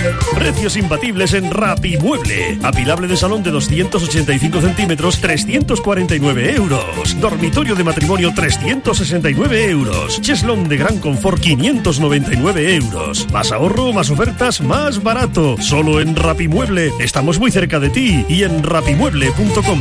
Precios imbatibles en Rapimueble. Apilable de salón de 285 centímetros, 349 euros. Dormitorio de matrimonio, 369 euros. Cheslón de gran confort, 599 euros. Más ahorro, más ofertas, más barato. Solo en Rapimueble. Estamos muy cerca de ti y en rapimueble.com.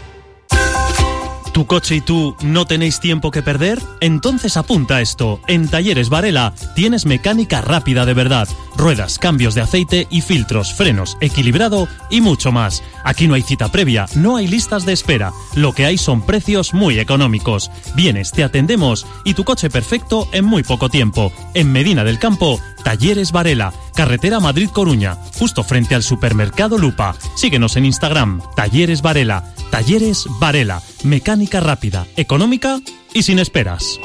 ¿Tu coche y tú no tenéis tiempo que perder? Entonces apunta esto. En Talleres Varela tienes mecánica rápida de verdad. Ruedas, cambios de aceite y filtros, frenos, equilibrado y mucho más. Aquí no hay cita previa, no hay listas de espera. Lo que hay son precios muy económicos. Vienes, te atendemos y tu coche perfecto en muy poco tiempo. En Medina del Campo, Talleres Varela, carretera Madrid-Coruña, justo frente al supermercado Lupa. Síguenos en Instagram, Talleres Varela. Talleres Varela, mecánica rápida, económica y sin esperas.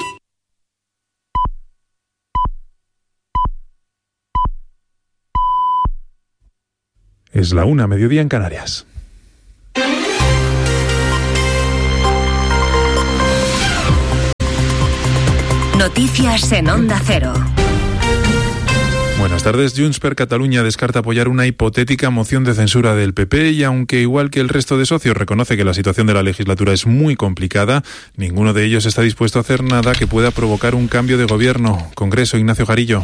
Es la 1:00, mediodía en Canarias. Noticias en Onda Cero. Buenas tardes. Junts per Catalunya descarta apoyar una hipotética moción de censura del PP y aunque igual que el resto de socios reconoce que la situación de la legislatura es muy complicada, ninguno de ellos está dispuesto a hacer nada que pueda provocar un cambio de gobierno. Congreso, Ignacio Jarillo.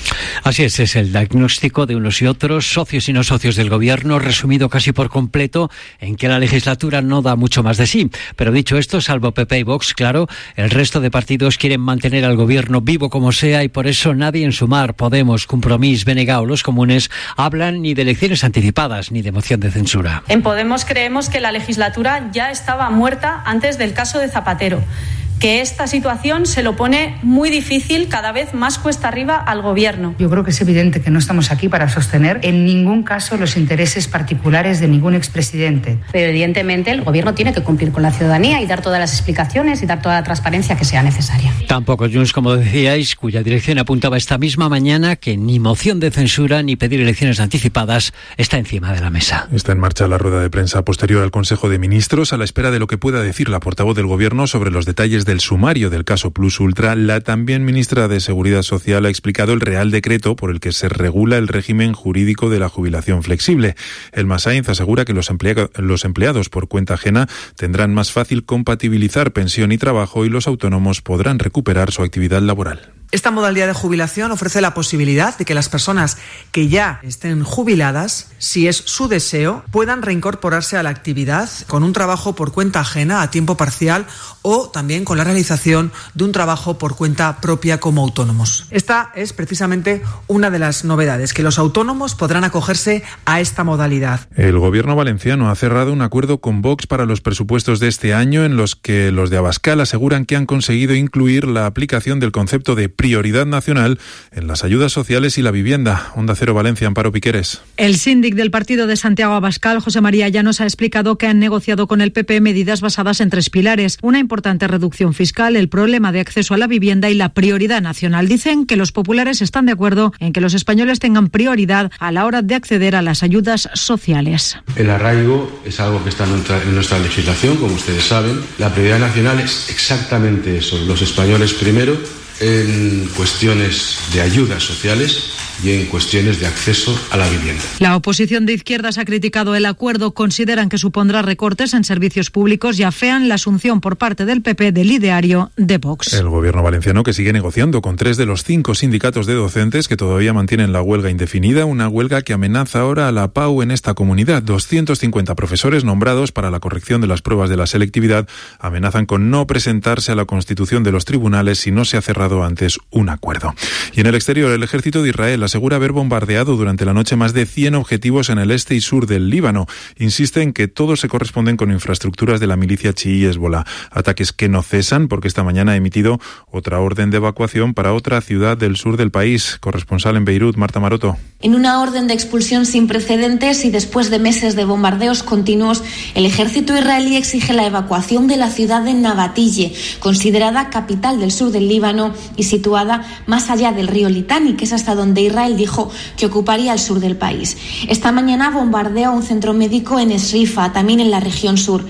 Así es el diagnóstico de unos y otros, socios y no socios del gobierno, resumido casi por completo en que la legislatura no da mucho más de sí. Pero dicho esto, salvo PP y Vox, claro, el resto de partidos quieren mantener al gobierno vivo como sea y por eso nadie en Sumar, Podemos, Compromís, BNG o los comunes hablan ni de elecciones anticipadas ni de moción de censura. En Podemos creemos que la legislatura ya estaba muerta antes del caso de Zapatero, que esta situación se lo pone muy difícil, cada vez más cuesta arriba al gobierno. Yo creo que es evidente que no estamos aquí para sostener en ningún caso los intereses particulares de ningún expresidente. Pero evidentemente el gobierno tiene que cumplir con la ciudadanía y dar todas las explicaciones y dar toda la transparencia que sea necesaria. Tampoco Junts, como decíais, cuya dirección apuntaba esta misma mañana que ni moción de censura ni pedir elecciones anticipadas está encima de la mesa. Está en marcha la rueda de prensa posterior al Consejo de Ministros a la espera de lo que pueda decir la portavoz del gobierno sobre los detalles del sumario del caso Plus Ultra. La también ministra de Seguridad Social ha explicado el Real Decreto por el que se regula el régimen jurídico de la jubilación flexible. Elma Sainz asegura que los empleados por cuenta ajena tendrán más fácil compatibilizar pensión y trabajo y los autónomos podrán recuperar su actividad laboral. Esta modalidad de jubilación ofrece la posibilidad de que las personas que ya estén jubiladas, si es su deseo, puedan reincorporarse a la actividad con un trabajo por cuenta ajena a tiempo parcial o también con la realización de un trabajo por cuenta propia como autónomos. Esta es precisamente una de las novedades, que los autónomos podrán acogerse a esta modalidad. El gobierno valenciano ha cerrado un acuerdo con Vox para los presupuestos de este año en los que los de Abascal aseguran que han conseguido incluir la aplicación del concepto de prioridad nacional en las ayudas sociales y la vivienda. Onda Cero Valencia, Amparo Piqueres. El síndic del partido de Santiago Abascal, José María Llanos, ha explicado que han negociado con el PP medidas basadas en 3 pilares: una importante reducción fiscal, el problema de acceso a la vivienda y la prioridad nacional. Dicen que los populares están de acuerdo en que los españoles tengan prioridad a la hora de acceder a las ayudas sociales. El arraigo es algo que está en nuestra legislación, como ustedes saben. La prioridad nacional es exactamente eso, los españoles primero, en cuestiones de ayudas sociales y en cuestiones de acceso a la vivienda. La oposición de izquierdas ha criticado el acuerdo, consideran que supondrá recortes en servicios públicos y afean la asunción por parte del PP del ideario de Vox. El gobierno valenciano que sigue negociando con 3 de los 5 sindicatos de docentes que todavía mantienen la huelga indefinida, una huelga que amenaza ahora a la PAU en esta comunidad. 250 profesores nombrados para la corrección de las pruebas de la selectividad amenazan con no presentarse a la constitución de los tribunales si no se ha cerrado antes un acuerdo. Y en el exterior, el ejército de Israel asegura haber bombardeado durante la noche más de 100 objetivos en el este y sur del Líbano. Insiste en que todos se corresponden con infraestructuras de la milicia chií Hezbolá. Ataques que no cesan porque esta mañana ha emitido otra orden de evacuación para otra ciudad del sur del país. Corresponsal en Beirut, Marta Maroto. En una orden de expulsión sin precedentes y después de meses de bombardeos continuos, el ejército israelí exige la evacuación de la ciudad de Nabatille, considerada capital del sur del Líbano y situada más allá del río Litani, que es hasta donde Israel dijo que ocuparía el sur del país. Esta mañana bombardea un centro médico en Esrifa, también en la región sur.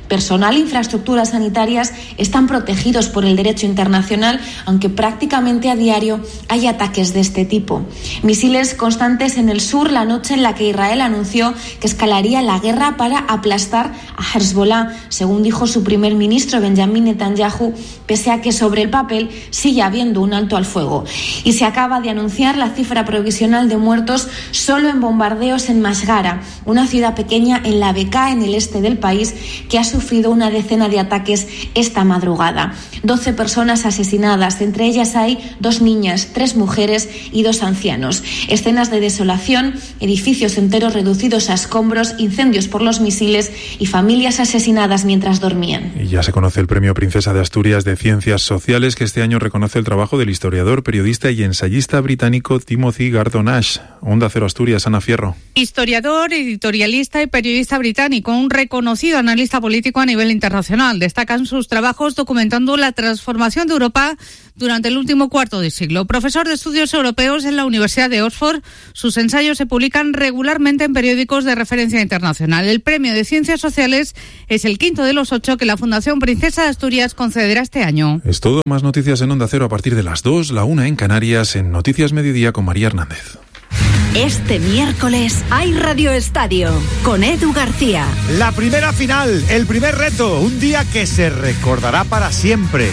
personal e infraestructuras sanitarias están protegidos por el derecho internacional, aunque prácticamente a diario hay ataques de este tipo. Misiles constantes en el sur la noche en la que Israel anunció que escalaría la guerra para aplastar a Hezbollah, según dijo su primer ministro Benjamin Netanyahu, pese a que sobre el papel sigue habiendo un alto al fuego. Y se acaba de anunciar la cifra provisional de muertos solo en bombardeos en Mashgara, una ciudad pequeña en la Bekaa, en el este del país, que ha sufrido una decena de ataques esta madrugada. 12 personas asesinadas, entre ellas hay 2 niñas, 3 mujeres y 2 ancianos. Escenas de desolación, edificios enteros reducidos a escombros, incendios por los misiles y familias asesinadas mientras dormían. Y ya se conoce el Premio Princesa de Asturias de Ciencias Sociales, que este año reconoce el trabajo del historiador, periodista y ensayista británico Timothy Garton Ash. Onda Cero Asturias, Ana Fierro. Historiador, editorialista y periodista británico, un reconocido analista político a nivel internacional. Destacan sus trabajos documentando la transformación de Europa durante el último cuarto de siglo. Profesor de estudios europeos en la Universidad de Oxford, sus ensayos se publican regularmente en periódicos de referencia internacional. El Premio de Ciencias Sociales es el 5º de los 8 que la Fundación Princesa de Asturias concederá este año. Es todo. Más noticias en Onda Cero a partir de las 2, la 1 en Canarias, en Noticias Mediodía con María Hernández. Este miércoles hay Radio Estadio con Edu García. La primera final, el primer reto, un día que se recordará para siempre.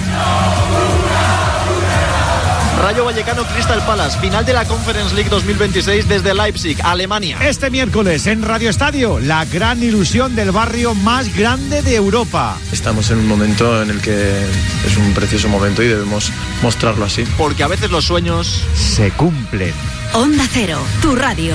Rayo Vallecano Crystal Palace, final de la Conference League 2026 desde Leipzig, Alemania. Este miércoles en Radio Estadio, la gran ilusión del barrio más grande de Europa. Estamos en un momento en el que es un precioso momento y debemos mostrarlo así. Porque a veces los sueños se cumplen. Onda Cero, tu radio.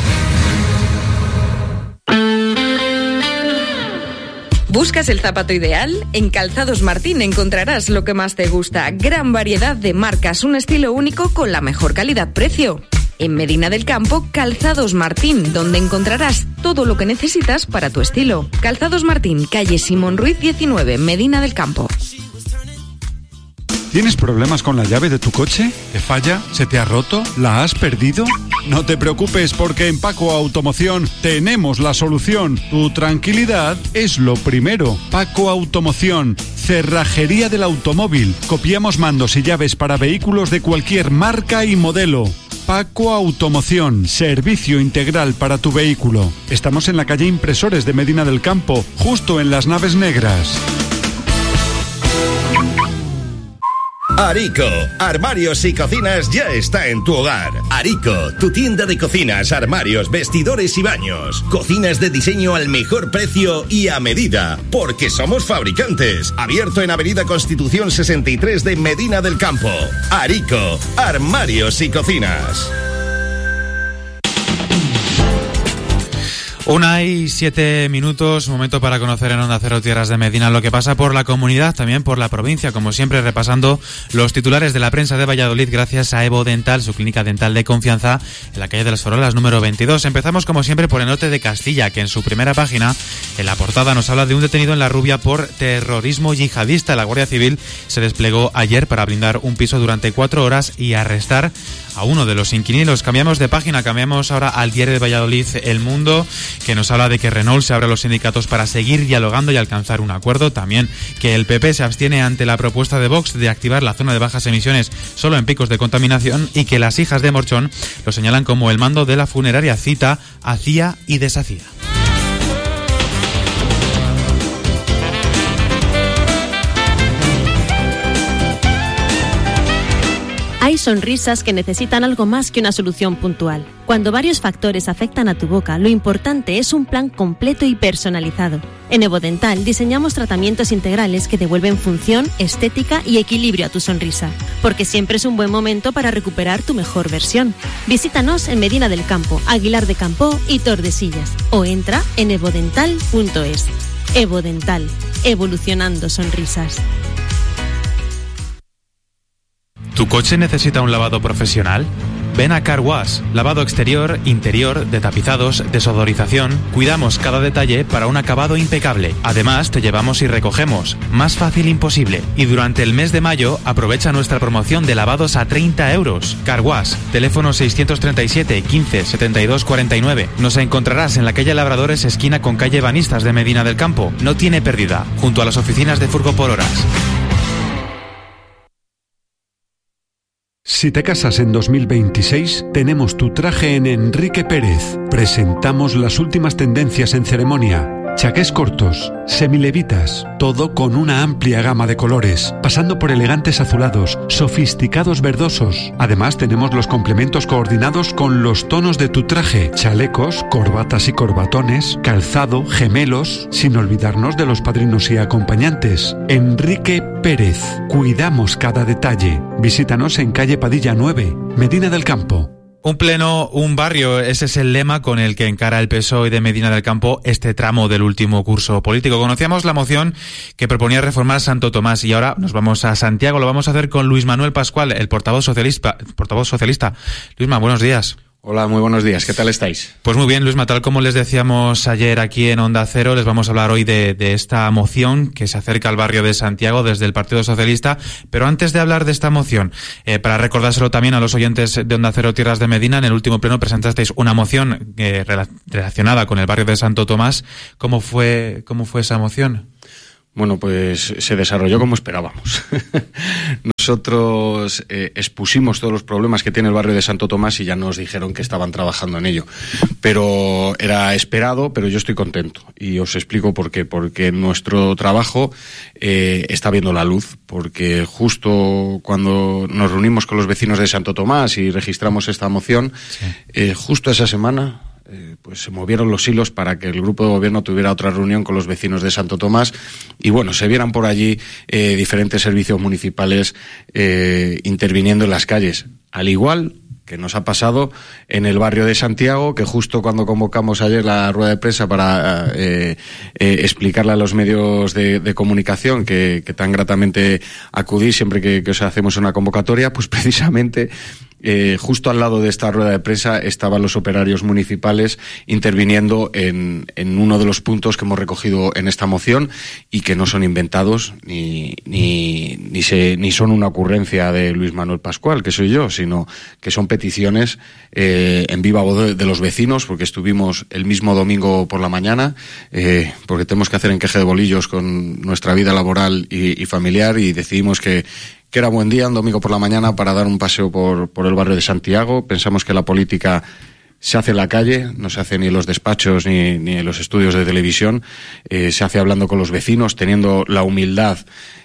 ¿Buscas el zapato ideal? En Calzados Martín encontrarás lo que más te gusta. Gran variedad de marcas, un estilo único con la mejor calidad-precio. En Medina del Campo, Calzados Martín, donde encontrarás todo lo que necesitas para tu estilo. Calzados Martín, calle Simón Ruiz 19, Medina del Campo. ¿Tienes problemas con la llave de tu coche? ¿Te falla? ¿Se te ha roto? ¿La has perdido? No te preocupes, porque en Paco Automoción tenemos la solución. Tu tranquilidad es lo primero. Paco Automoción, cerrajería del automóvil. Copiamos mandos y llaves para vehículos de cualquier marca y modelo. Paco Automoción, servicio integral para tu vehículo. Estamos en la calle Impresores de Medina del Campo, justo en las Naves Negras. Arico, armarios y cocinas ya está en tu hogar. Arico, tu tienda de cocinas, armarios, vestidores y baños. Cocinas de diseño al mejor precio y a medida, porque somos fabricantes. Abierto en Avenida Constitución 63 de Medina del Campo. Arico, armarios y cocinas. 1:07, momento para conocer en Onda Cero Tierras de Medina lo que pasa por la comunidad, también por la provincia, como siempre repasando los titulares de la prensa de Valladolid gracias a Evo Dental, su clínica dental de confianza en la calle de las Farolas número 22. Empezamos como siempre por el norte de Castilla, que en su primera página, en la portada, nos habla de un detenido en La Rubia por terrorismo yihadista. La Guardia Civil se desplegó ayer para blindar un piso durante 4 horas y arrestar a uno de los inquilinos. Cambiamos de página, cambiamos ahora al diario de Valladolid, El Mundo, que nos habla de que Renault se abre a los sindicatos para seguir dialogando y alcanzar un acuerdo. También que el PP se abstiene ante la propuesta de Vox de activar la zona de bajas emisiones solo en picos de contaminación, y que las hijas de Morchón lo señalan como el mando de la funeraria Cita hacía y deshacía. Hay sonrisas que necesitan algo más que una solución puntual. Cuando varios factores afectan a tu boca, lo importante es un plan completo y personalizado. En Evo Dental diseñamos tratamientos integrales que devuelven función, estética y equilibrio a tu sonrisa, porque siempre es un buen momento para recuperar tu mejor versión. Visítanos en Medina del Campo, Aguilar de Campoo y Tordesillas, o entra en evodental.es. Evo Dental, evolucionando sonrisas. ¿Tu coche necesita un lavado profesional? Ven a Car Wash, lavado exterior, interior, de tapizados, desodorización. Cuidamos cada detalle para un acabado impecable. Además, te llevamos y recogemos. Más fácil imposible. Y durante el mes de mayo, aprovecha nuestra promoción de lavados a 30 euros. Car Wash, teléfono 637 15 72 49. Nos encontrarás en la calle Labradores, esquina con calle Banistas de Medina del Campo. No tiene pérdida, junto a las oficinas de Furgo por Horas. Si te casas en 2026, tenemos tu traje en Enrique Pérez. Presentamos las últimas tendencias en ceremonia. Chaqués cortos, semilevitas, todo con una amplia gama de colores, pasando por elegantes azulados, sofisticados verdosos. Además tenemos los complementos coordinados con los tonos de tu traje, chalecos, corbatas y corbatones, calzado, gemelos, sin olvidarnos de los padrinos y acompañantes. Enrique Pérez, cuidamos cada detalle. Visítanos en calle Padilla 9, Medina del Campo. Un pleno, un barrio, ese es el lema con el que encara el PSOE de Medina del Campo este tramo del último curso político. Conocíamos la moción que proponía reformar Santo Tomás y ahora nos vamos a Santiago. Lo vamos a hacer con Luis Manuel Pascual, el portavoz socialista. Luisma, buenos días. Hola, muy buenos días. ¿Qué tal estáis? Pues muy bien, Luisma, tal como les decíamos ayer aquí en Onda Cero, les vamos a hablar hoy de esta moción que se acerca al barrio de Santiago desde el Partido Socialista. Pero antes de hablar de esta moción, para recordárselo también a los oyentes de Onda Cero Tierras de Medina, en el último pleno presentasteis una moción relacionada con el barrio de Santo Tomás. ¿Cómo fue esa moción? Bueno, pues se desarrolló como esperábamos. Nosotros expusimos todos los problemas que tiene el barrio de Santo Tomás y ya nos dijeron que estaban trabajando en ello. Pero era esperado, pero yo estoy contento. Y os explico por qué. Porque nuestro trabajo está viendo la luz. Porque justo cuando nos reunimos con los vecinos de Santo Tomás y registramos esta moción, justo esa semana pues se movieron los hilos para que el grupo de gobierno tuviera otra reunión con los vecinos de Santo Tomás y bueno, se vieran por allí diferentes servicios municipales interviniendo en las calles, al igual que nos ha pasado en el barrio de Santiago, que justo cuando convocamos ayer la rueda de prensa para explicarle a los medios de comunicación que tan gratamente acudís siempre que os hacemos una convocatoria, pues precisamente justo al lado de esta rueda de prensa estaban los operarios municipales interviniendo en uno de los puntos que hemos recogido en esta moción y que no son inventados ni son una ocurrencia de Luis Manuel Pascual, que soy yo, sino que son peticiones en viva voz de los vecinos, porque estuvimos el mismo domingo por la mañana, porque tenemos que hacer encaje de bolillos con nuestra vida laboral y familiar y decidimos que era buen día, un domingo por la mañana, para dar un paseo por el barrio de Santiago. Pensamos que la política se hace en la calle, no se hace ni en los despachos ni en los estudios de televisión, se hace hablando con los vecinos, teniendo la humildad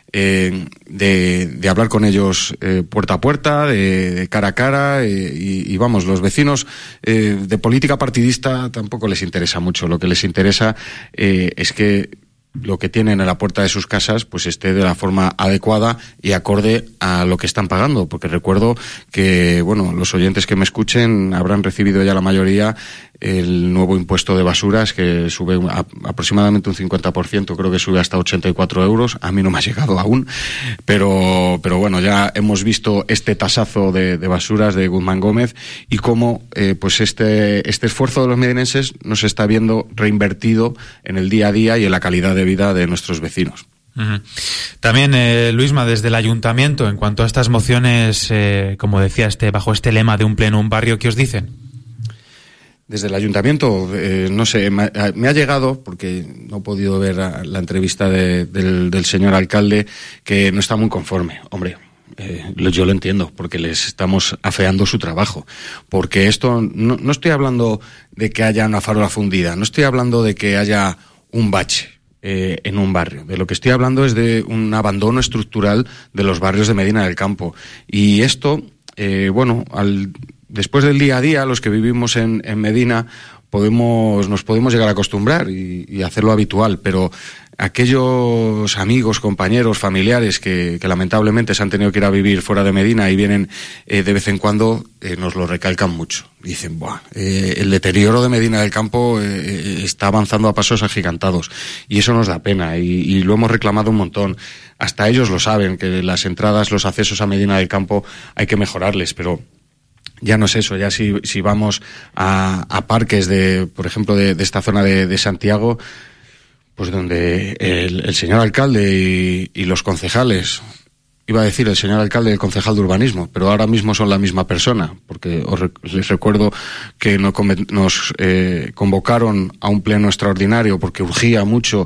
de hablar con ellos puerta a puerta, de cara a cara, y vamos, los vecinos de política partidista tampoco les interesa mucho. Lo que les interesa es que lo que tienen en la puerta de sus casas pues esté de la forma adecuada y acorde a lo que están pagando, porque recuerdo que, bueno, los oyentes que me escuchen habrán recibido ya la mayoría el nuevo impuesto de basuras, que sube aproximadamente un 50%, creo que sube hasta 84 euros, a mí no me ha llegado aún, pero bueno, ya hemos visto este tasazo de basuras de Guzmán Gómez y cómo pues este esfuerzo de los medinenses nos está viendo reinvertido en el día a día y en la calidad de vida de nuestros vecinos. Uh-huh. También, Luisma, desde el ayuntamiento, en cuanto a estas mociones, como decía, bajo este lema de un pleno, un barrio, ¿qué os dicen? Desde el ayuntamiento, no sé, me ha llegado, porque no he podido ver la entrevista del señor alcalde, que no está muy conforme. Hombre, yo lo entiendo, porque les estamos afeando su trabajo. Porque esto, no estoy hablando de que haya una farola fundida, no estoy hablando de que haya un bache en un barrio. De lo que estoy hablando es de un abandono estructural de los barrios de Medina del Campo. Y esto, después del día a día, los que vivimos en Medina, nos podemos llegar a acostumbrar y hacerlo habitual, pero aquellos amigos, compañeros, familiares que lamentablemente se han tenido que ir a vivir fuera de Medina y vienen de vez en cuando, nos lo recalcan mucho. Dicen, el deterioro de Medina del Campo está avanzando a pasos agigantados y eso nos da pena y lo hemos reclamado un montón. Hasta ellos lo saben, que las entradas, los accesos a Medina del Campo hay que mejorarles, pero Ya no es eso, ya si vamos a parques por ejemplo, de esta zona de Santiago, pues donde el señor alcalde y los concejales, iba a decir el señor alcalde y el concejal de urbanismo, pero ahora mismo son la misma persona, porque les recuerdo que nos convocaron a un pleno extraordinario porque urgía mucho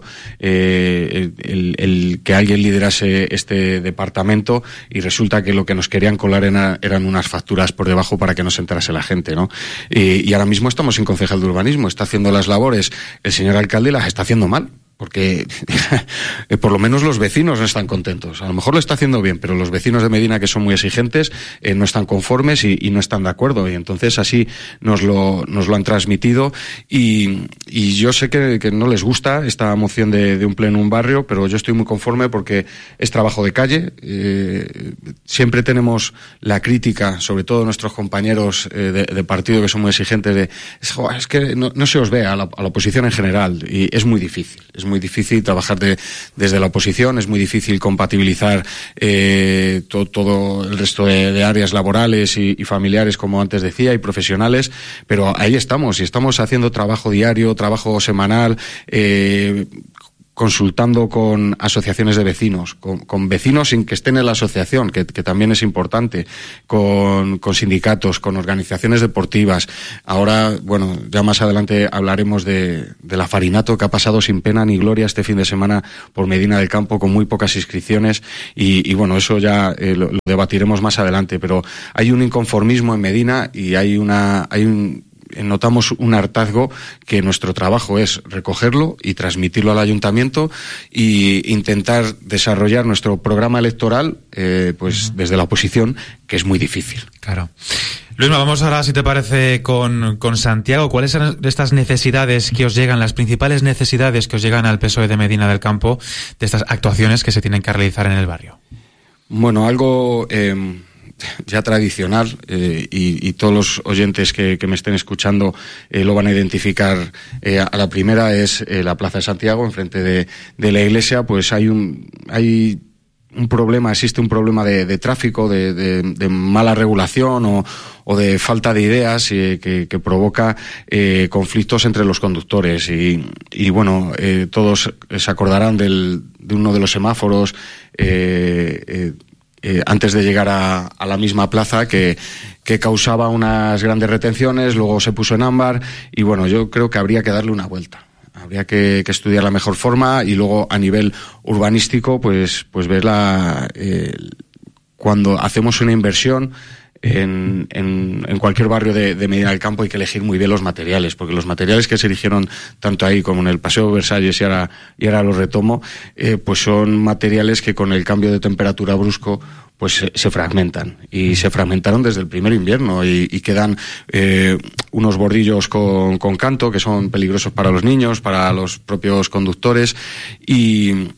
el que alguien liderase este departamento, y resulta que lo que nos querían colar eran unas facturas por debajo para que no se enterase la gente, ¿no? Y ahora mismo estamos sin concejal de urbanismo, está haciendo las labores el señor alcalde y las está haciendo mal. Porque por lo menos los vecinos no están contentos. A lo mejor lo está haciendo bien, pero los vecinos de Medina, que son muy exigentes, no están conformes y no están de acuerdo. Y entonces así nos lo han transmitido. Y yo sé que no les gusta esta moción de un pleno en un barrio, pero yo estoy muy conforme porque es trabajo de calle. Siempre tenemos la crítica, sobre todo nuestros compañeros de partido, que son muy exigentes, es que no se os ve a la oposición en general, y es muy difícil. Es muy difícil trabajar desde la oposición, es muy difícil compatibilizar todo el resto de áreas laborales y familiares, como antes decía, y profesionales, pero ahí estamos, y estamos haciendo trabajo diario, trabajo semanal, consultando con asociaciones de vecinos, con vecinos sin que estén en la asociación, que también es importante, con sindicatos, con organizaciones deportivas. Ahora, bueno, ya más adelante hablaremos de la Farinato, que ha pasado sin pena ni gloria este fin de semana por Medina del Campo, con muy pocas inscripciones, y bueno, eso ya lo debatiremos más adelante, pero hay un inconformismo en Medina y notamos un hartazgo, que nuestro trabajo es recogerlo y transmitirlo al ayuntamiento e intentar desarrollar nuestro programa electoral desde la oposición, que es muy difícil. Claro. Luisma, vamos ahora, si te parece, con Santiago. ¿Cuáles son estas necesidades que os llegan, las principales necesidades que os llegan al PSOE de Medina del Campo, de estas actuaciones que se tienen que realizar en el barrio? Bueno, algo ya tradicional, y todos los oyentes que me estén escuchando lo van a identificar a la primera, es la Plaza de Santiago, enfrente de la iglesia. Pues hay un problema, existe un problema de tráfico, de mala regulación o de falta de ideas, que provoca conflictos entre los conductores, y bueno, todos se acordarán de uno de los semáforos antes de llegar a la misma plaza, que causaba unas grandes retenciones, luego se puso en ámbar, y bueno, yo creo que habría que darle una vuelta. Habría que estudiar la mejor forma, y luego a nivel urbanístico, pues verla, cuando hacemos una inversión en cualquier barrio de Medina del Campo, hay que elegir muy bien los materiales, porque los materiales que se eligieron tanto ahí como en el Paseo Versalles, y ahora lo retomo, pues son materiales que con el cambio de temperatura brusco pues se fragmentan, y se fragmentaron desde el primer invierno, y quedan unos bordillos con canto que son peligrosos para los niños, para los propios conductores. Y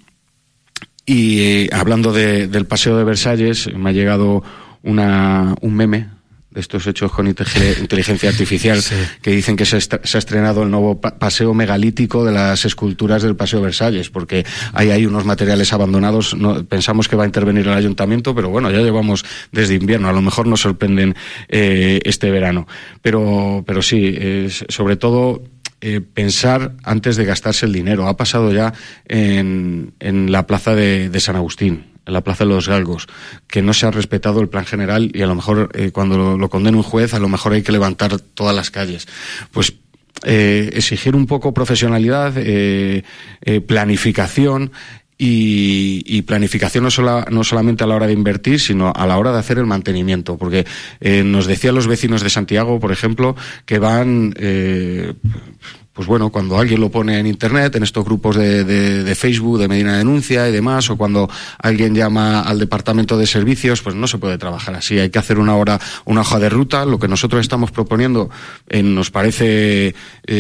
hablando del Paseo de Versalles, me ha llegado un meme de estos hechos con inteligencia artificial, sí, que dicen que se ha estrenado el nuevo paseo megalítico de las esculturas del Paseo Versalles, porque hay unos materiales abandonados. Pensamos que va a intervenir el ayuntamiento, pero bueno, ya llevamos desde invierno, a lo mejor nos sorprenden este verano, pero sí, sobre todo pensar antes de gastarse el dinero. Ha pasado ya en la plaza de San Agustín, en la Plaza de los Galgos, que no se ha respetado el plan general, y a lo mejor cuando lo condene un juez, a lo mejor hay que levantar todas las calles. Pues exigir un poco profesionalidad, planificación, y planificación no solamente a la hora de invertir, sino a la hora de hacer el mantenimiento, porque nos decían los vecinos de Santiago, por ejemplo, que van pues bueno, cuando alguien lo pone en internet, en estos grupos de Facebook, de Medina Denuncia y demás, o cuando alguien llama al departamento de servicios, pues no se puede trabajar así. Hay que hacer una hoja de ruta. Lo que nosotros estamos proponiendo nos parece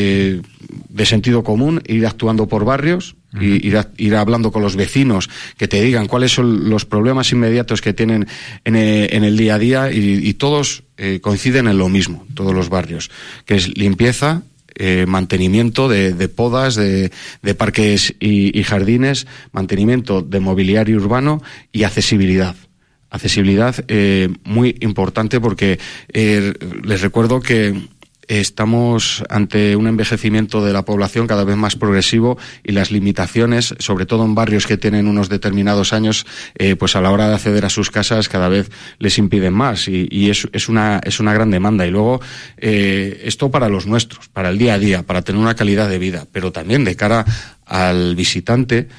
de sentido común, ir actuando por barrios, y ir hablando con los vecinos, que te digan cuáles son los problemas inmediatos que tienen en el día a día, y todos coinciden en lo mismo, todos los barrios, que es limpieza, mantenimiento de podas, de parques y jardines, mantenimiento de mobiliario urbano y accesibilidad. accesibilidad muy importante, porque les recuerdo que estamos ante un envejecimiento de la población cada vez más progresivo, y las limitaciones, sobre todo en barrios que tienen unos determinados años, pues a la hora de acceder a sus casas cada vez les impiden más, y es una gran demanda. Y luego esto para los nuestros, para el día a día, para tener una calidad de vida, pero también de cara al visitante.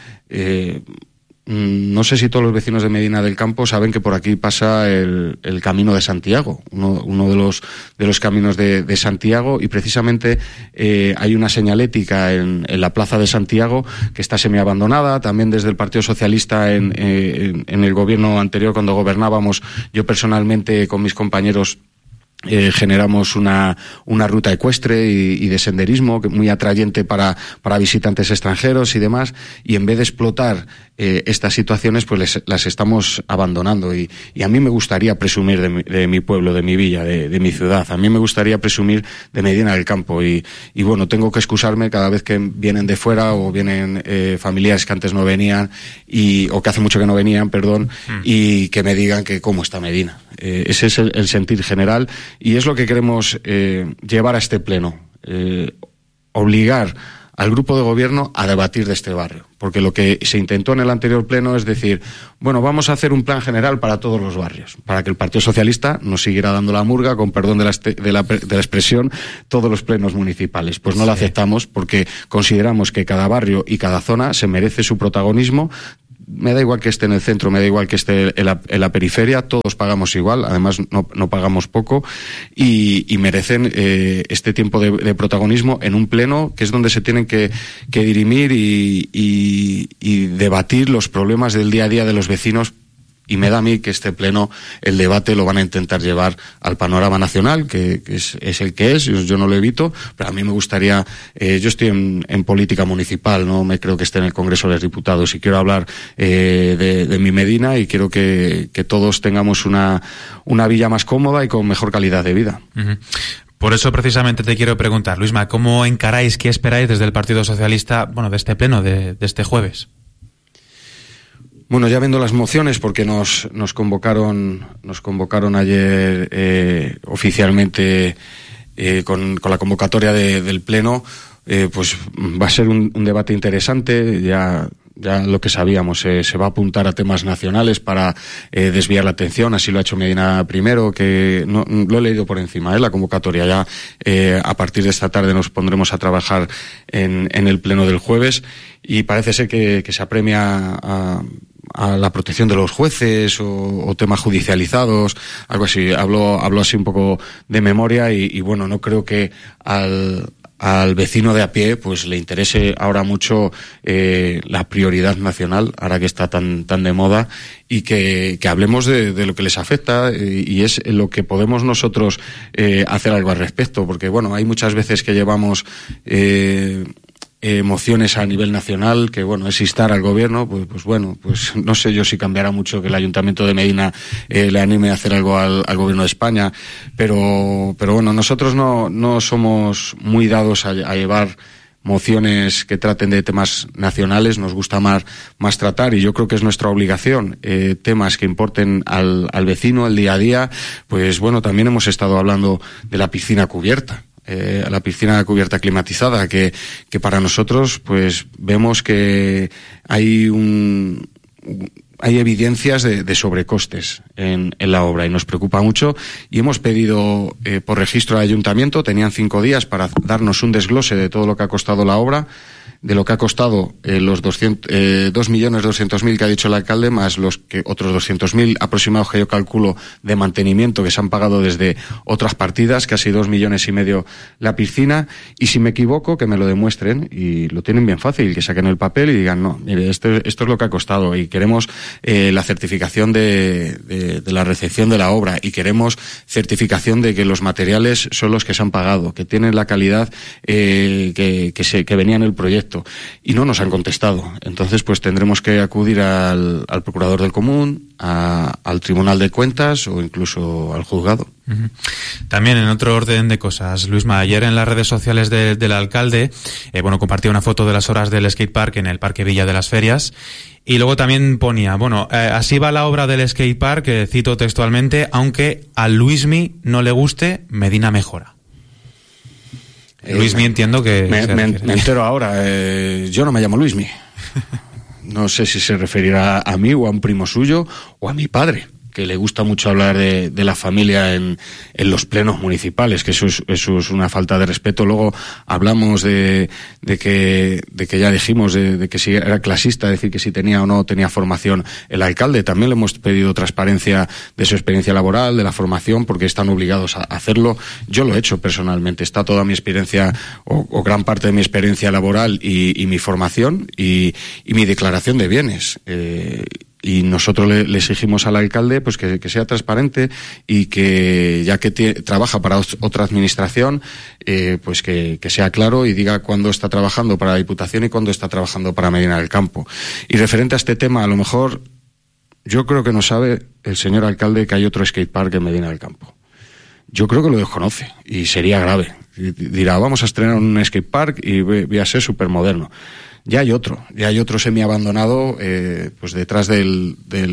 No sé si todos los vecinos de Medina del Campo saben que por aquí pasa el Camino de Santiago, uno de los caminos de Santiago, y precisamente hay una señalética en la plaza de Santiago que está semiabandonada. También desde el Partido Socialista en el gobierno anterior, cuando gobernábamos, yo personalmente con mis compañeros generamos una ruta ecuestre y de senderismo muy atrayente para visitantes extranjeros y demás, y en vez de explotar estas situaciones, pues las estamos abandonando, y a mí me gustaría presumir de mi pueblo, de mi villa, de mi ciudad. A mí me gustaría presumir de Medina del Campo, y bueno, tengo que excusarme cada vez que vienen de fuera o vienen familiares que antes no venían o que hace mucho que no venían, y que me digan que cómo está Medina. Ese es el sentir general, y es lo que queremos llevar a este pleno, obligar al grupo de gobierno a debatir de este barrio, porque lo que se intentó en el anterior pleno es decir, bueno, vamos a hacer un plan general para todos los barrios, para que el Partido Socialista nos siguiera dando la murga, con perdón de la expresión, todos los plenos municipales. Pues no lo aceptamos, porque consideramos que cada barrio y cada zona se merece su protagonismo. Me da igual que esté en el centro, me da igual que esté en la periferia, todos pagamos igual, además no pagamos poco, y merecen este tiempo de protagonismo en un pleno, que es donde se tienen que dirimir y debatir los problemas del día a día de los vecinos. Y me da a mí que este pleno, el debate lo van a intentar llevar al panorama nacional, que es el que es, yo no lo evito, pero a mí me gustaría, yo estoy en política municipal, no me creo que esté en el Congreso de los Diputados, y quiero hablar de mi Medina, y quiero que todos tengamos una villa más cómoda y con mejor calidad de vida. Uh-huh. Por eso precisamente te quiero preguntar, Luisma, ¿cómo encaráis, qué esperáis desde el Partido Socialista, de este pleno de este jueves? Bueno, ya viendo las mociones, porque nos convocaron ayer oficialmente con la convocatoria del pleno, pues va a ser un debate interesante. Ya lo que sabíamos, se va a apuntar a temas nacionales para desviar la atención. Así lo ha hecho Medina primero, que no lo he leído por encima, la convocatoria. Ya a partir de esta tarde nos pondremos a trabajar en el pleno del jueves, y parece ser que se apremia a la protección de los jueces o temas judicializados, algo así. Hablo así un poco de memoria, y bueno, no creo que al vecino de a pie pues le interese ahora mucho la prioridad nacional, ahora que está tan de moda, y que hablemos de lo que les afecta, y es lo que podemos nosotros hacer algo al respecto, porque bueno, hay muchas veces que llevamos mociones a nivel nacional, que bueno, es instar al gobierno, pues no sé yo si cambiará mucho que el Ayuntamiento de Medina le anime a hacer algo al gobierno de España, pero bueno, nosotros no somos muy dados a llevar mociones que traten de temas nacionales. Nos gusta más tratar, y yo creo que es nuestra obligación, temas que importen al vecino, el día a día. Pues bueno, también hemos estado hablando de la piscina cubierta. La piscina cubierta climatizada, que para nosotros pues vemos que hay evidencias de sobrecostes en la obra, y nos preocupa mucho, y hemos pedido por registro al ayuntamiento. Tenían 5 días para darnos un desglose de todo lo que ha costado la obra, de lo que ha costado los 2.200.000 que ha dicho el alcalde, más los otros 200.000 aproximados que yo calculo de mantenimiento que se han pagado desde otras partidas, casi 2,5 millones la piscina. Y si me equivoco, que me lo demuestren, y lo tienen bien fácil, que saquen el papel y digan, no, mire, esto es lo que ha costado, y queremos la certificación de la recepción de la obra, y queremos certificación de que los materiales son los que se han pagado, que tienen la calidad que venía en el proyecto. respecto y no nos han contestado. Entonces, pues tendremos que acudir al procurador del común, al Tribunal de Cuentas o incluso al juzgado. También en otro orden de cosas, Luisma, ayer en las redes sociales del alcalde, compartía una foto de las horas del skatepark en el Parque Villa de las Ferias y luego también ponía, así va la obra del skatepark, cito textualmente, aunque a Luismi no le guste, Medina mejora. Luismi entiendo que... Me entero ahora, yo no me llamo Luismi. No sé si se referirá a mí o a un primo suyo o a mi padre, que le gusta mucho hablar de la familia en los plenos municipales, que eso es una falta de respeto. Luego hablamos de que ya dijimos de que si era clasista, decir que si tenía o no tenía formación el alcalde. También le hemos pedido transparencia de su experiencia laboral, de la formación, porque están obligados a hacerlo. Yo lo he hecho personalmente. Está toda mi experiencia o gran parte de mi experiencia laboral y mi formación y mi declaración de bienes. Y nosotros le exigimos al alcalde pues que sea transparente y que, ya que trabaja para otra administración, pues que sea claro y diga cuándo está trabajando para la Diputación y cuándo está trabajando para Medina del Campo. Y referente a este tema, a lo mejor yo creo que no sabe el señor alcalde que hay otro skatepark en Medina del Campo. Yo creo que lo desconoce y sería grave. Dirá, vamos a estrenar un skatepark y voy a ser supermoderno. Ya hay otro semiabandonado, pues detrás del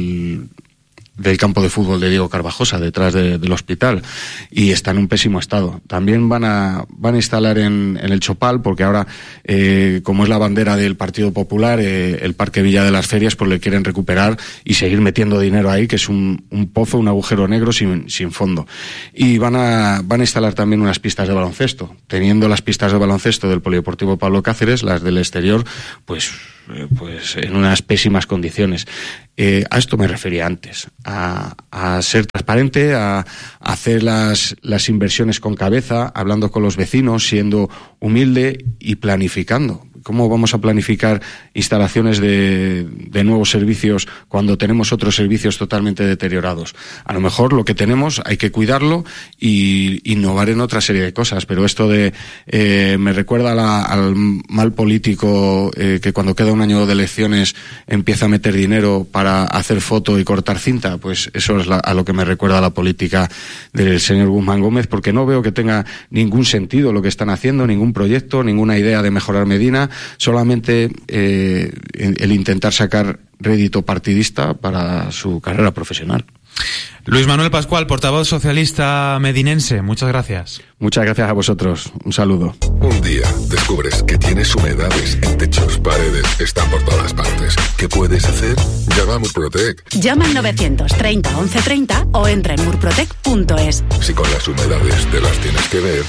campo de fútbol de Diego Carvajosa, detrás del hospital, y está en un pésimo estado. También van a instalar en el Chopal, porque ahora, como es la bandera del Partido Popular, el Parque Villa de las Ferias, pues le quieren recuperar y seguir metiendo dinero ahí, que es un pozo, un agujero negro sin fondo. Y van a instalar también unas pistas de baloncesto. Teniendo las pistas de baloncesto del Polideportivo Pablo Cáceres, las del exterior, pues en unas pésimas condiciones. A esto me refería antes, a ser transparente, a hacer las inversiones con cabeza, hablando con los vecinos, siendo humilde y planificando. ¿Cómo vamos a planificar instalaciones de nuevos servicios cuando tenemos otros servicios totalmente deteriorados? A lo mejor lo que tenemos hay que cuidarlo y innovar en otra serie de cosas, pero esto me recuerda al mal político que cuando queda un año de elecciones empieza a meter dinero para hacer foto y cortar cinta. Pues eso es a lo que me recuerda la política del señor Guzmán Gómez, porque no veo que tenga ningún sentido lo que están haciendo, ningún proyecto, ninguna idea de mejorar Medina, solamente el intentar sacar rédito partidista para su carrera profesional. Luis Manuel Pascual, portavoz socialista medinense, muchas gracias. Muchas gracias a vosotros, un saludo. Un día descubres que tienes humedades en techos, paredes, están por todas partes. ¿Qué puedes hacer? Llama a Murprotec. Llama al 930 1130 o entra en murprotec.es. Si con las humedades te las tienes que ver.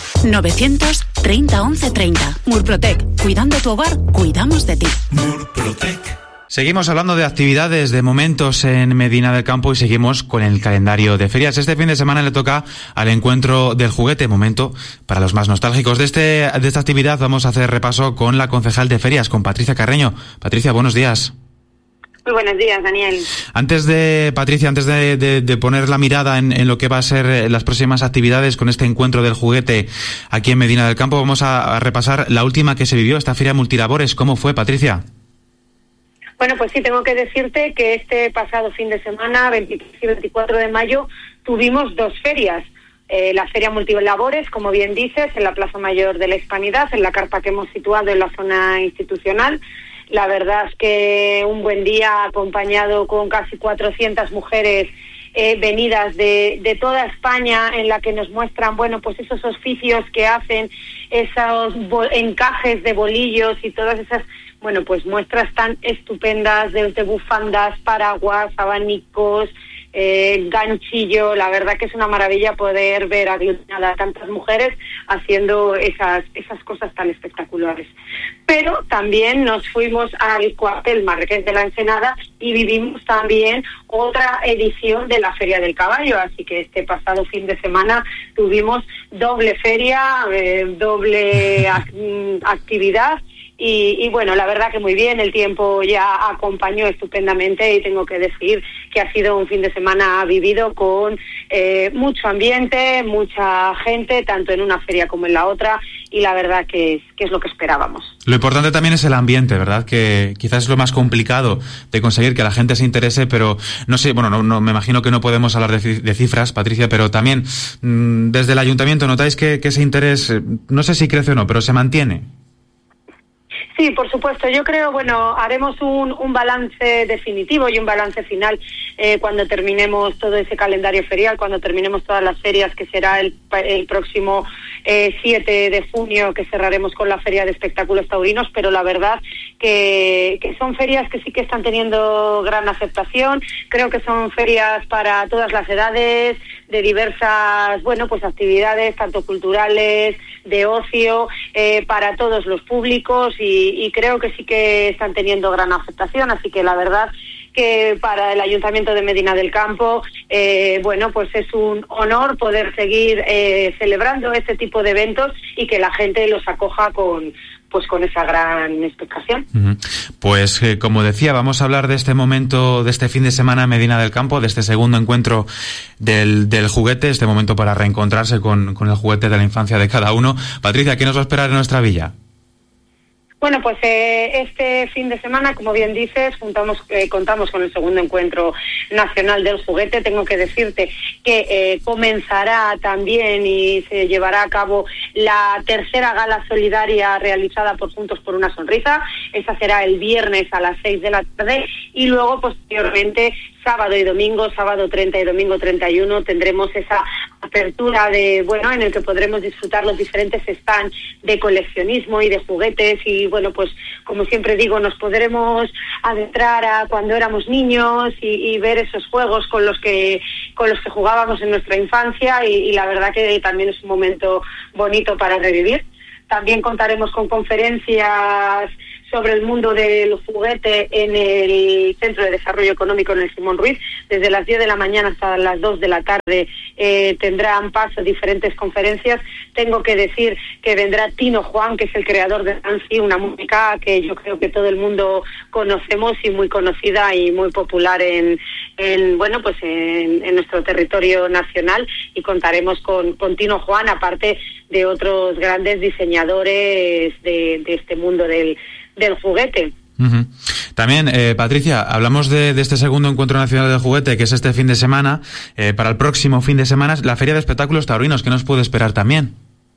930 1130. Murprotec, cuidando tu hogar, cuidamos de ti. Murprotec. Seguimos hablando de actividades, de momentos en Medina del Campo y seguimos con el calendario de ferias. Este fin de semana le toca al encuentro del juguete, momento para los más nostálgicos. De esta actividad vamos a hacer repaso con la concejal de ferias, con Patricia Carreño. Patricia, buenos días. Muy buenos días, Daniel. Antes de poner la mirada en lo que va a ser las próximas actividades con este encuentro del juguete aquí en Medina del Campo, vamos a repasar la última que se vivió, esta feria multilabores. ¿Cómo fue, Patricia? Bueno, pues sí, tengo que decirte que este pasado fin de semana, 23 y 24 de mayo, tuvimos dos ferias. La feria multilabores, como bien dices, en la Plaza Mayor de la Hispanidad, en la carpa que hemos situado en la zona institucional. La verdad es que un buen día acompañado con casi 400 mujeres venidas de toda España, en la que nos muestran, bueno, pues esos oficios que hacen, esos encajes de bolillos y todas esas, bueno, pues muestras tan estupendas de bufandas, paraguas, abanicos, ganchillo. La verdad que es una maravilla poder ver a tantas mujeres haciendo esas cosas tan espectaculares. Pero también nos fuimos al cuartel Marqués de la Ensenada y vivimos también otra edición de la Feria del Caballo, así que este pasado fin de semana tuvimos doble feria, doble actividad, Y bueno, la verdad que muy bien, el tiempo ya acompañó estupendamente y tengo que decir que ha sido un fin de semana vivido con mucho ambiente, mucha gente, tanto en una feria como en la otra, y la verdad que es lo que esperábamos. Lo importante también es el ambiente, ¿verdad? Que quizás es lo más complicado de conseguir, que la gente se interese, pero no sé, bueno, no me imagino que no podemos hablar de cifras, Patricia, pero también desde el ayuntamiento notáis que ese interés, no sé si crece o no, pero se mantiene. Sí, por supuesto. Yo creo, bueno, haremos un balance definitivo y un balance final cuando terminemos todo ese calendario ferial, cuando terminemos todas las ferias, que será el próximo 7 de junio, que cerraremos con la Feria de Espectáculos Taurinos, pero la verdad que son ferias que sí que están teniendo gran aceptación. Creo que son ferias para todas las edades, de diversas, bueno, pues actividades, tanto culturales, de ocio, para todos los públicos, y creo que sí que están teniendo gran aceptación, así que la verdad que para el Ayuntamiento de Medina del Campo, bueno, pues es un honor poder seguir celebrando este tipo de eventos y que la gente los acoja con esa gran expectación. Pues como decía, vamos a hablar de este momento, de este fin de semana en Medina del Campo, de este segundo encuentro del juguete, este momento para reencontrarse con el juguete de la infancia de cada uno. Patricia, ¿qué nos va a esperar en nuestra villa? Bueno, pues este fin de semana, como bien dices, contamos con el segundo encuentro nacional del juguete. Tengo que decirte que comenzará también y se llevará a cabo la tercera gala solidaria realizada por Juntos por una Sonrisa. Esa será el viernes a las 6 de la tarde, y luego posteriormente sábado y domingo, sábado 30 y domingo 31, tendremos esa apertura en el que podremos disfrutar los diferentes stands de coleccionismo y de juguetes, y bueno, pues como siempre digo, nos podremos adentrar a cuando éramos niños y ver esos juegos con los que jugábamos en nuestra infancia, y la verdad que también es un momento bonito para revivir. También contaremos con conferencias sobre el mundo del juguete en el Centro de Desarrollo Económico en el Simón Ruiz. Desde las 10 de la mañana hasta las 2 de la tarde tendrán paso diferentes conferencias. Tengo que decir que vendrá Tino Juan, que es el creador de Nancy, una música que yo creo que todo el mundo conocemos y muy conocida y muy popular en nuestro territorio nacional, y contaremos con Tino Juan, aparte de otros grandes diseñadores de este mundo del juguete. También, Patricia, hablamos de este segundo encuentro nacional del juguete, que es este fin de semana. Para el próximo fin de semana, la Feria de Espectáculos Taurinos, ¿qué nos puede esperar también?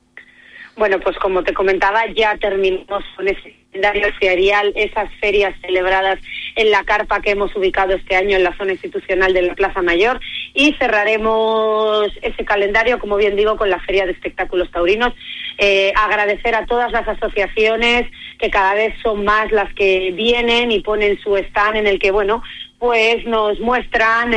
Bueno, pues como te comentaba, ya terminamos con ese calendario ferial, esas ferias celebradas en la carpa que hemos ubicado este año en la zona institucional de la Plaza Mayor, y cerraremos ese calendario, como bien digo, con la Feria de Espectáculos Taurinos. Agradecer a todas las asociaciones, que cada vez son más las que vienen y ponen su stand, en el que, bueno, pues nos muestran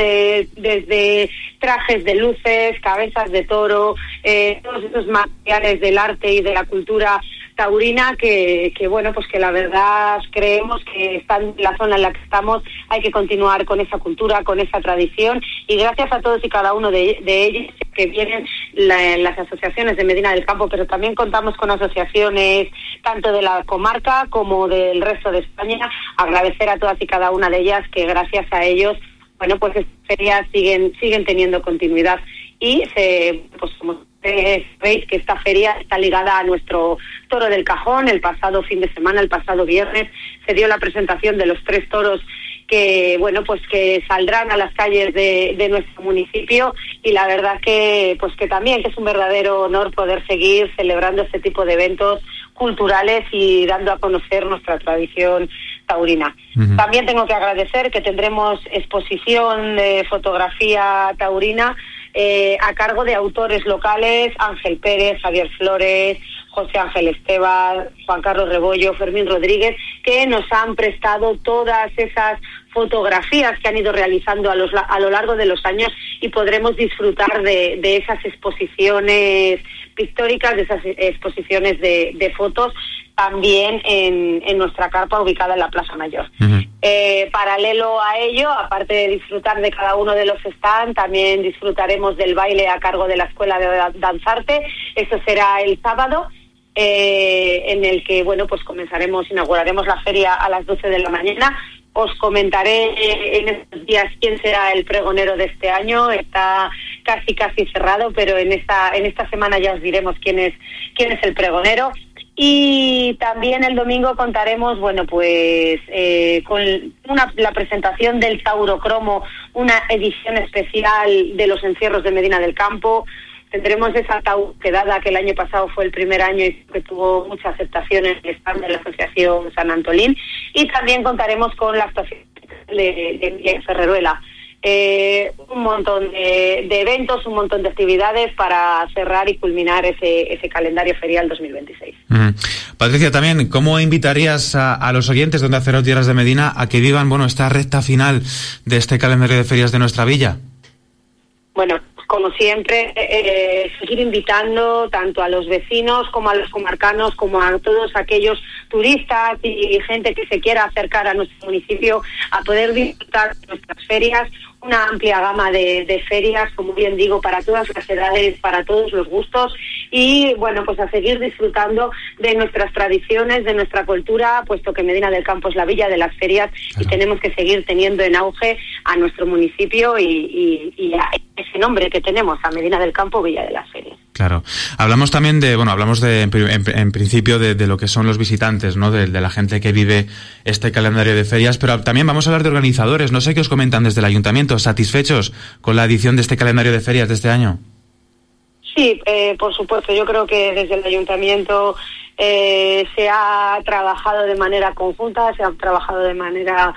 desde trajes de luces, cabezas de toro, todos esos materiales del arte y de la cultura taurina que bueno, pues que la verdad creemos que están en la zona en la que estamos. Hay que continuar con esa cultura, con esa tradición, y gracias a todos y cada uno de ellos que vienen las asociaciones de Medina del Campo, pero también contamos con asociaciones tanto de la comarca como del resto de España. Agradecer a todas y cada una de ellas, que gracias a ellos, bueno, pues estas ferias siguen teniendo continuidad, y pues como veis que esta feria está ligada a nuestro Toro del Cajón. El pasado fin de semana, el pasado viernes, se dio la presentación de los 3 toros que, bueno, pues que saldrán a las calles de nuestro municipio, y la verdad que también que es un verdadero honor poder seguir celebrando este tipo de eventos culturales y dando a conocer nuestra tradición taurina. También tengo que agradecer que tendremos exposición de fotografía taurina a cargo de autores locales: Ángel Pérez, Javier Flores, José Ángel Esteban, Juan Carlos Rebollo, Fermín Rodríguez, que nos han prestado todas esas fotografías que han ido realizando a lo largo de los años, y podremos disfrutar de esas exposiciones pictóricas, de esas exposiciones de fotos, también en nuestra carpa ubicada en la Plaza Mayor. Paralelo a ello, aparte de disfrutar de cada uno de los stands, también disfrutaremos del baile a cargo de la Escuela de Danzarte. Eso será el sábado. en el que, bueno, pues inauguraremos la feria a las 12 de la mañana. Os comentaré en estos días quién será el pregonero de este año. Está casi cerrado, pero en esta semana ya os diremos quién es el pregonero. Y también el domingo contaremos, con la presentación del Tauro Cromo, una edición especial de los encierros de Medina del Campo. Tendremos esa tauquedada que el año pasado fue el primer año y que tuvo mucha aceptación en el stand de la Asociación San Antolín. Y también contaremos con la actuación de Ferreruela. Un montón de eventos, un montón de actividades para cerrar y culminar ese calendario ferial 2026. Patricia, también, ¿cómo invitarías a los oyentes de Onda Cero Tierras de Medina a que vivan esta recta final de este calendario de ferias de nuestra villa? Bueno, como siempre, seguir invitando tanto a los vecinos como a los comarcanos, como a todos aquellos turistas y gente que se quiera acercar a nuestro municipio a poder disfrutar de nuestras ferias. Una amplia gama de ferias, como bien digo, para todas las edades, para todos los gustos, y a seguir disfrutando de nuestras tradiciones, de nuestra cultura, puesto que Medina del Campo es la villa de las ferias. Claro. Y tenemos que seguir teniendo en auge a nuestro municipio y a ese nombre que tenemos, a Medina del Campo, Villa de las Ferias. Claro. Hablamos también en principio de lo que son los visitantes, ¿no? De la gente que vive este calendario de ferias, pero también vamos a hablar de organizadores. No sé qué os comentan desde el ayuntamiento. ¿Satisfechos con la edición de este calendario de ferias de este año? Sí, por supuesto. Yo creo que desde el ayuntamiento se ha trabajado de manera conjunta, se ha trabajado de manera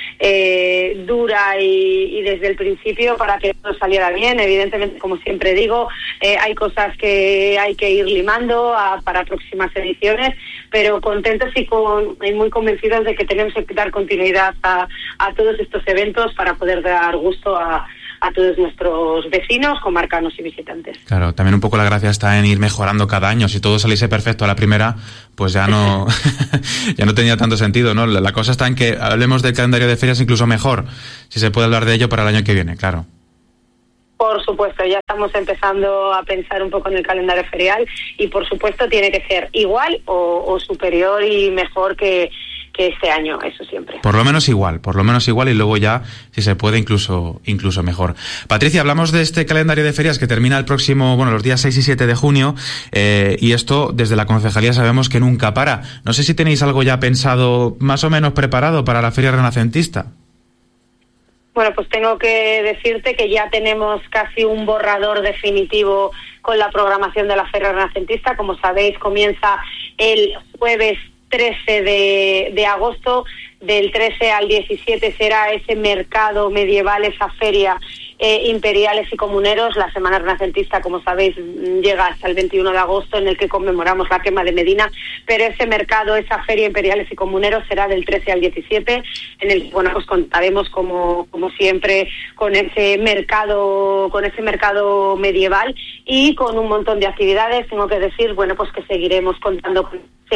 dura y desde el principio para que todo saliera bien. Evidentemente, como siempre digo, hay cosas que hay que ir limando para próximas ediciones, pero contentos y muy convencidos de que tenemos que dar continuidad a todos estos eventos para poder dar gusto a todos nuestros vecinos, comarcanos y visitantes. Claro, también un poco la gracia está en ir mejorando cada año. Si todo saliese perfecto a la primera, pues ya no tenía tanto sentido, ¿no? La cosa está en que hablemos del calendario de ferias incluso mejor, si se puede hablar de ello para el año que viene, claro. Por supuesto, ya estamos empezando a pensar un poco en el calendario ferial y por supuesto tiene que ser igual o superior y mejor que este año, eso siempre. Por lo menos igual y luego ya, si se puede, incluso mejor. Patricia, hablamos de este calendario de ferias que termina los días 6 y 7 de junio, y esto desde la concejalía sabemos que nunca para. No sé si tenéis algo ya pensado, más o menos preparado para la feria renacentista. Bueno, pues tengo que decirte que ya tenemos casi un borrador definitivo con la programación de la feria renacentista. Como sabéis, comienza el jueves 13 de agosto, del 13 al 17 será ese mercado medieval, esa feria imperiales y comuneros. La Semana Renacentista, como sabéis, llega hasta el 21 de agosto, en el que conmemoramos la quema de Medina, pero ese mercado, esa feria imperiales y comuneros será del 13 al 17, en el que pues contaremos como siempre con ese mercado medieval y con un montón de actividades. Tengo que decir, pues que seguiremos contando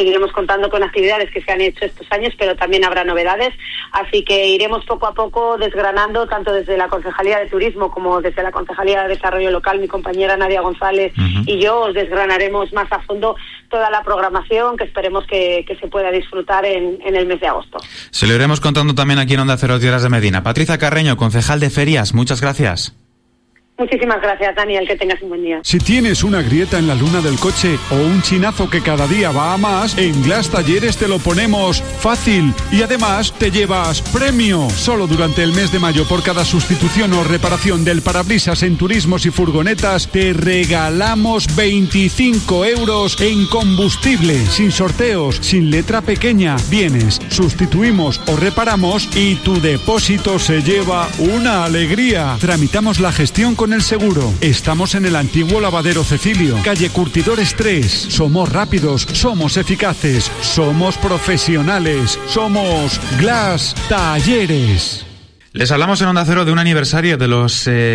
con actividades que se han hecho estos años, pero también habrá novedades, así que iremos poco a poco desgranando, tanto desde la Concejalía de Turismo como desde la Concejalía de Desarrollo Local. Mi compañera Nadia González y yo os desgranaremos más a fondo toda la programación que esperemos que se pueda disfrutar en el mes de agosto. Se lo iremos contando también aquí en Onda Cero Tierras de Medina. Patricia Carreño, concejal de Ferias, muchas gracias. Muchísimas gracias, Daniel, que tengas un buen día. Si tienes una grieta en la luna del coche o un chinazo que cada día va a más, en Glass Talleres te lo ponemos fácil y además te llevas premio. Solo durante el mes de mayo, por cada sustitución o reparación del parabrisas en turismos y furgonetas, te regalamos 25 euros en combustible, sin sorteos, sin letra pequeña. Vienes, sustituimos o reparamos y tu depósito se lleva una alegría. Tramitamos la gestión con el seguro. Estamos en el antiguo lavadero Cecilio, calle Curtidores 3. Somos rápidos, somos eficaces, somos profesionales, somos Glass Talleres. Les hablamos en Onda Cero de un aniversario de los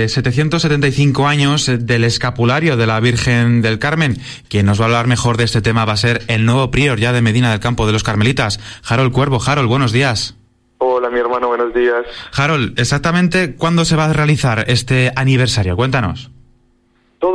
775 años del escapulario de la Virgen del Carmen. Quien nos va a hablar mejor de este tema va a ser el nuevo prior ya de Medina del Campo de los Carmelitas, Harold Cuervo. Harold, buenos días. Hola, mi hermano, buenos días. Harold, ¿exactamente cuándo se va a realizar este aniversario? Cuéntanos. Todo este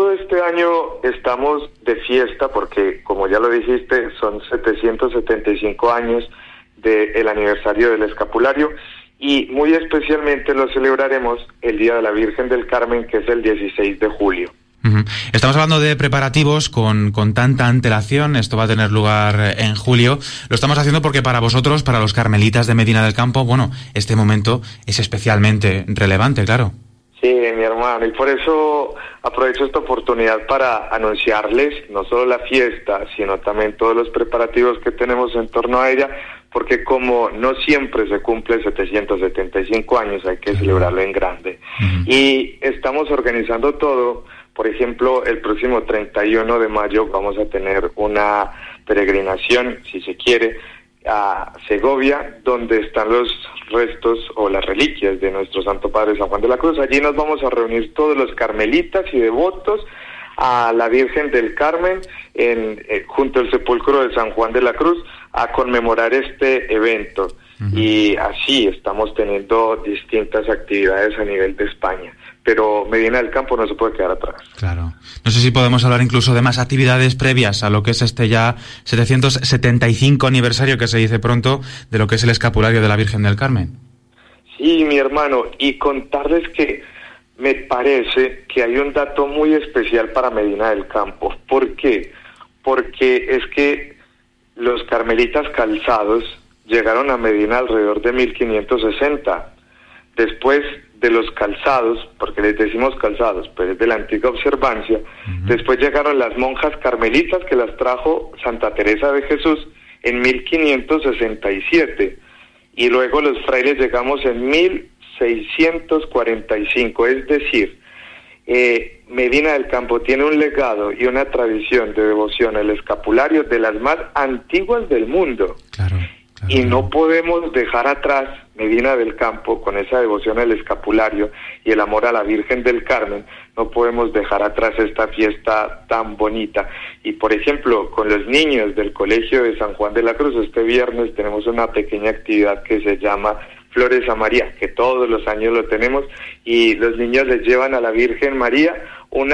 año estamos de fiesta porque, como ya lo dijiste, son 775 años del aniversario del escapulario y muy especialmente lo celebraremos el Día de la Virgen del Carmen, que es el 16 de julio. Estamos hablando de preparativos con tanta antelación. Esto va a tener lugar en julio. Lo estamos haciendo porque para vosotros, para los carmelitas de Medina del Campo, bueno, este momento es especialmente relevante, claro. Sí, mi hermano, y por eso aprovecho esta oportunidad para anunciarles no solo la fiesta, sino también todos los preparativos que tenemos en torno a ella, porque como no siempre se cumple 775 años, hay que celebrarlo en grande. Y estamos organizando todo. Por ejemplo, el próximo 31 de mayo vamos a tener una peregrinación, si se quiere, a Segovia, donde están los restos o las reliquias de nuestro Santo Padre San Juan de la Cruz. Allí nos vamos a reunir todos los carmelitas y devotos a la Virgen del Carmen junto al sepulcro de San Juan de la Cruz a conmemorar este evento. Y así estamos teniendo distintas actividades a nivel de España. Pero Medina del Campo no se puede quedar atrás. Claro. No sé si podemos hablar incluso de más actividades previas a lo que es este ya 775 aniversario, que se dice pronto, de lo que es el escapulario de la Virgen del Carmen. Sí, mi hermano, y contarles que me parece que hay un dato muy especial para Medina del Campo. ¿Por qué? Porque es que los carmelitas calzados llegaron a Medina alrededor de 1560. Después de los calzados, porque les decimos calzados, pero es de la antigua observancia, después llegaron las monjas carmelitas que las trajo Santa Teresa de Jesús en 1567, y luego los frailes llegamos en 1645, es decir, Medina del Campo tiene un legado y una tradición de devoción al escapulario de las más antiguas del mundo. Claro. Y no podemos dejar atrás Medina del Campo con esa devoción al escapulario y el amor a la Virgen del Carmen. No podemos dejar atrás esta fiesta tan bonita. Y por ejemplo, con los niños del Colegio de San Juan de la Cruz, este viernes tenemos una pequeña actividad que se llama Flores a María, que todos los años lo tenemos, y los niños les llevan a la Virgen María